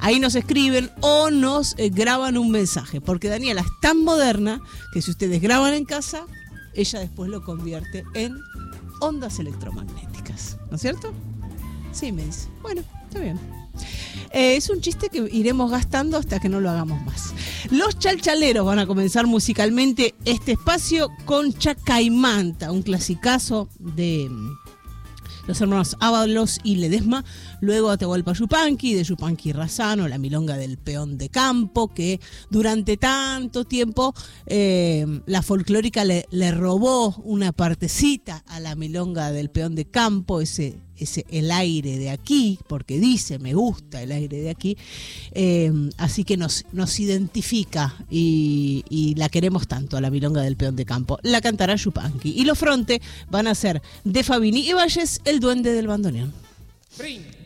Ahí nos escriben o nos graban un mensaje, porque Daniela es tan moderna que si ustedes graban en casa, ella después lo convierte en ondas electromagnéticas, ¿no es cierto? Sí, me dice. Bueno, está bien. Es un chiste que iremos gastando hasta que no lo hagamos más. Los Chalchaleros van a comenzar musicalmente este espacio con Chacaimanta, un clasicazo de los hermanos Ábalos y Ledesma. Luego Atahualpa Yupanqui, de Yupanqui Razzano, la milonga del peón de campo, que durante tanto tiempo la folclórica le robó una partecita a la milonga del peón de campo, ese el aire de aquí, porque dice, me gusta el aire de aquí, así que nos identifica y la queremos tanto a la milonga del peón de campo. La cantará Yupanqui. Y los Fronte van a ser de Fabini y Valles, el duende del bandoneón. Brin.